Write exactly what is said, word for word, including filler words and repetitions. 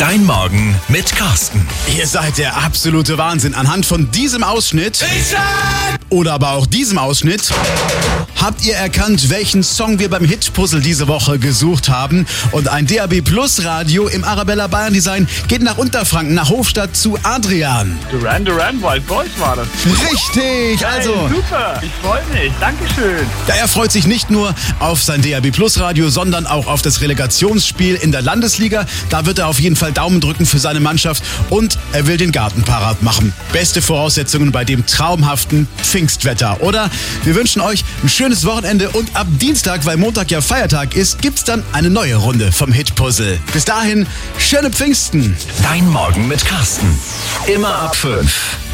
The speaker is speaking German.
Dein Morgen mit Carsten. Ihr seid der absolute Wahnsinn. Anhand von diesem Ausschnitt oder aber auch diesem Ausschnitt habt ihr erkannt, welchen Song wir beim Hitpuzzle diese Woche gesucht haben. Und ein D A B Plus Radio im Arabella Bayern Design geht nach Unterfranken, nach Hofstadt zu Adrian. Duran Duran, Wild Boys war das. Richtig, also. Hey, super, ich freue mich, Dankeschön. Ja, er freut sich nicht nur auf sein D A B Plus Radio, sondern auch auf das Relegationsspiel in der Landesliga. Da wird er auf jeden Fall Daumen drücken für seine Mannschaft und er will den Garten parat machen. Beste Voraussetzungen bei dem traumhaften Pfingstwetter, oder? Wir wünschen euch ein schönes Wochenende und ab Dienstag, weil Montag ja Feiertag ist, gibt's dann eine neue Runde vom Hitpuzzle. Bis dahin, schöne Pfingsten. Dein Morgen mit Carsten. Immer ab fünf.